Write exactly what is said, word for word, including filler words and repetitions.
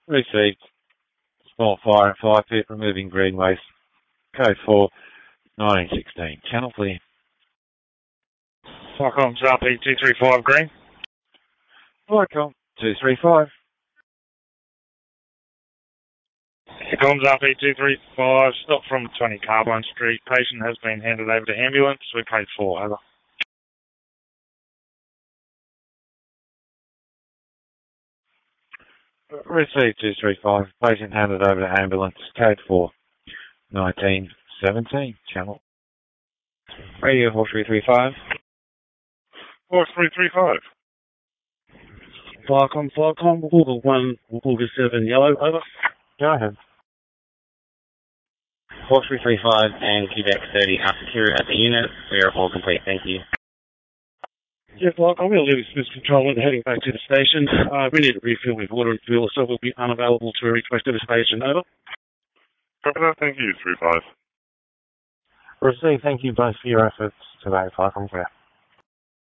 Received. Small fire and fire pit removing green waste. Code four, nineteen sixteen. Channel clear. Flycom's R P two three five green. Flycom two three five. Flycom's R P two three five, stop from twenty Carbine Street. Patient has been handed over to ambulance. We paid four, over. Received two three five. Patient handed over to ambulance. Code four, nineteen seventeen. Channel. Radio four three three five. four three three five. Flycom, Flycom, Google one, Google seven, yellow, over. Go ahead. four three three five and Quebec thirty are secure at the unit. We are all complete, thank you. Yeah, Flycom, we'll leave this control and heading back to the station. Uh, we need to refill with water and fuel, so we'll be unavailable to request at the station, over. Copy that, thank you, three five. Received. Thank you both for your efforts today, Flycom.